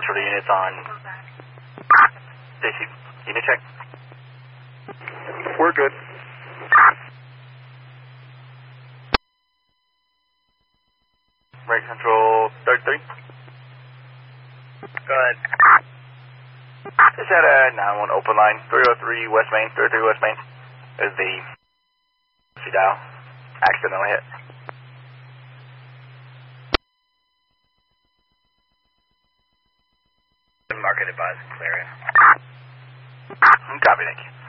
for the units on Stacy. Unit check. We're good. Right Central 33. Go ahead. Just had a 911 open line, 303 West Main, 33 West Main. Is the dial. Accidentally hit. Market advised, clear. Copy, thank you.